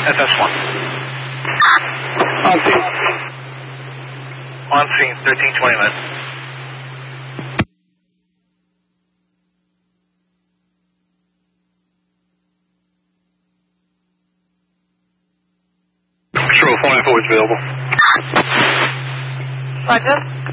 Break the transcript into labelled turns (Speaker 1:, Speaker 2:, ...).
Speaker 1: SS1.
Speaker 2: On scene.
Speaker 1: On scene, 1320 minutes. Control 494 is available.
Speaker 3: Roger.